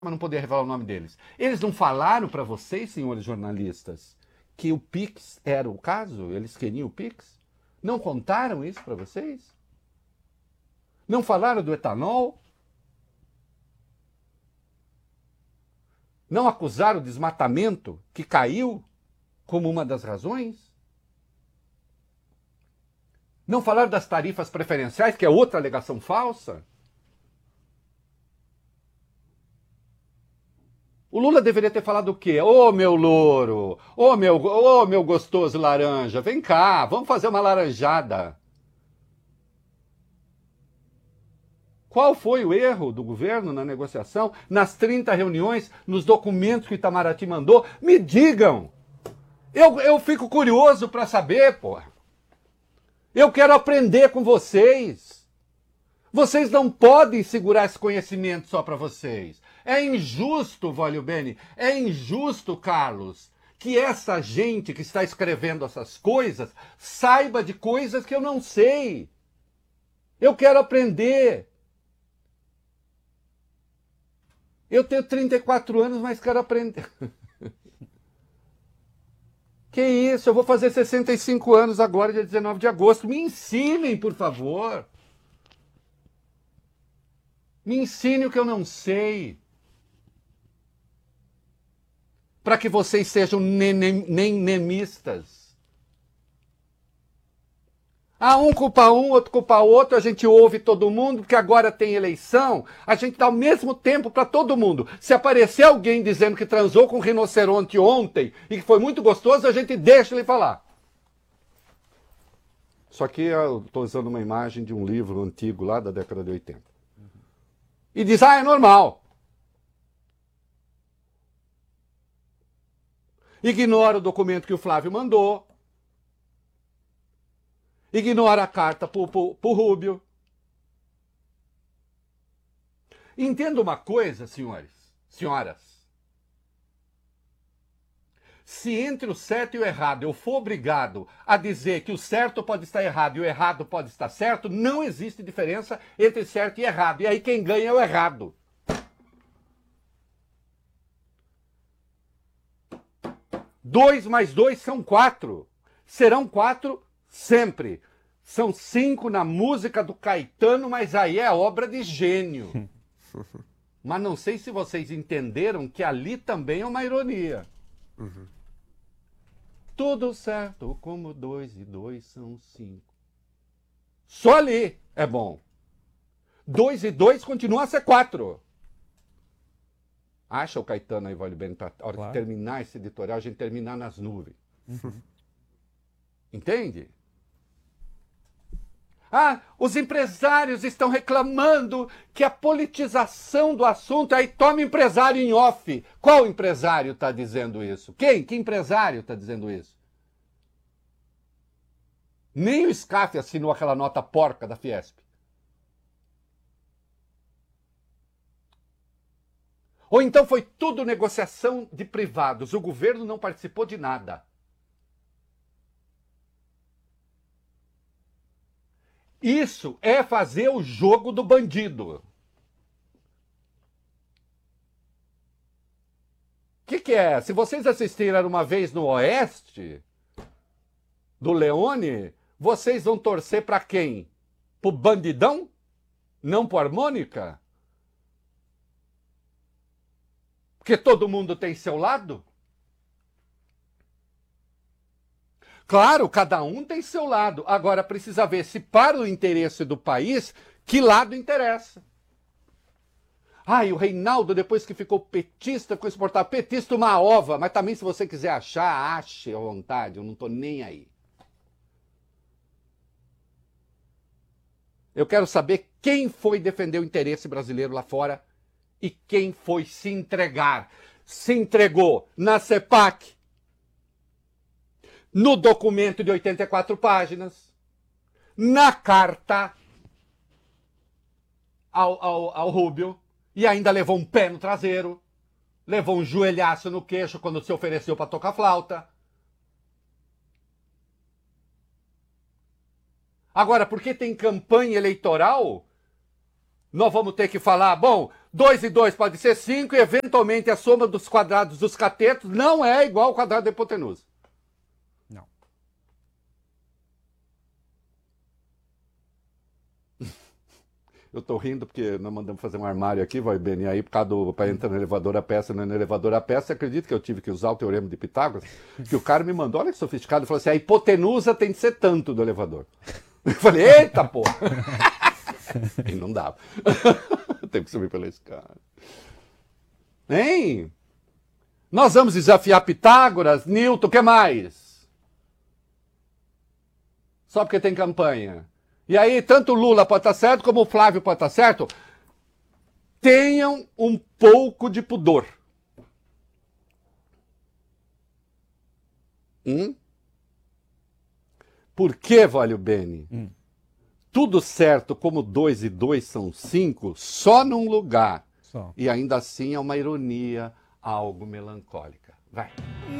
não poder revelar o nome deles. Eles não falaram para vocês, senhores jornalistas, que o Pix era o caso? Eles queriam o Pix? Não contaram isso para vocês? Não falaram do etanol? Não acusaram o desmatamento que caiu como uma das razões? Não falaram das tarifas preferenciais, que é outra alegação falsa? O Lula deveria ter falado o quê? Ô, meu louro, ô, meu gostoso laranja, vem cá, vamos fazer uma laranjada. Qual foi o erro do governo na negociação, nas 30 reuniões, nos documentos que o Itamaraty mandou? Me digam! Eu fico curioso para saber, pô. Eu quero aprender com vocês. Vocês não podem segurar esse conhecimento só para vocês. É injusto, Vólio Bene, é injusto, Carlos, que essa gente que está escrevendo essas coisas saiba de coisas que eu não sei. Eu quero aprender. Eu tenho 34 anos, mas quero aprender. Que isso, eu vou fazer 65 anos agora, dia 19 de agosto. Me ensinem, por favor. Me ensine o que eu não sei. Para que vocês sejam nemistas. Ah, um culpa um, outro culpa outro, a gente ouve todo mundo, porque agora tem eleição, a gente dá o mesmo tempo para todo mundo. Se aparecer alguém dizendo que transou com um rinoceronte ontem e que foi muito gostoso, a gente deixa ele falar. Só que eu estou usando uma imagem de um livro antigo lá da década de 80. E diz, é normal. Ignora o documento que o Flávio mandou. Ignora a carta pro Rubio. Entenda uma coisa, senhoras. Se entre o certo e o errado eu for obrigado a dizer que o certo pode estar errado e o errado pode estar certo, não existe diferença entre certo e errado. E aí quem ganha é o errado. Dois mais dois são 4. Serão 4 sempre. São 5 na música do Caetano, mas aí é obra de gênio. Mas não sei se vocês entenderam que ali também é uma ironia. Uhum. Tudo certo, como 2 e 2 são 5. Só ali é bom. 2 e 2 continua a ser 4. Acha o Caetano aí, Vólio Bene, para a hora de terminar esse editorial, a gente terminar nas nuvens. Uhum. Entende? Ah, os empresários estão reclamando que a politização do assunto, aí toma empresário em off. Qual empresário está dizendo isso? Quem? Que empresário está dizendo isso? Nem o SCAF assinou aquela nota porca da Fiesp. Ou então foi tudo negociação de privados, o governo não participou de nada. Isso é fazer o jogo do bandido. O que é? Se vocês assistiram uma vez no Oeste, do Leone, vocês vão torcer para quem? Pro bandidão? Não pro harmônica? Porque todo mundo tem seu lado? Claro, cada um tem seu lado. Agora precisa ver se para o interesse do país, que lado interessa. E o Reinaldo, depois que ficou petista, ficou exportar petista uma ova. Mas também, se você quiser achar, ache à vontade. Eu não estou nem aí. Eu quero saber quem foi defender o interesse brasileiro lá fora e quem foi se entregar. Se entregou na CEPAC, no documento de 84 páginas, na carta ao Rubio, e ainda levou um pé no traseiro, levou um joelhaço no queixo quando se ofereceu para tocar flauta. Agora, porque tem campanha eleitoral, nós vamos ter que falar, bom, 2 e 2 pode ser 5 e, eventualmente, a soma dos quadrados dos catetos não é igual ao quadrado da hipotenusa. Não. Eu tô rindo porque nós mandamos fazer um armário aqui, vai bem, aí por causa para entrar no elevador a peça, não é no elevador a peça, você acredita que eu tive que usar o teorema de Pitágoras? Que o cara me mandou, olha que sofisticado, falou assim, a hipotenusa tem que ser tanto do elevador. Eu falei, eita, porra! E não dava. Tem que subir pela escada. Hein? Nós vamos desafiar Pitágoras, Newton, o que mais? Só porque tem campanha. E aí, tanto o Lula pode estar certo, como o Flávio pode estar certo. Tenham um pouco de pudor. Por que, Vale o Bene? Tudo certo, como 2 e 2 são 5, só num lugar. Só. E ainda assim é uma ironia, algo melancólica. Vai.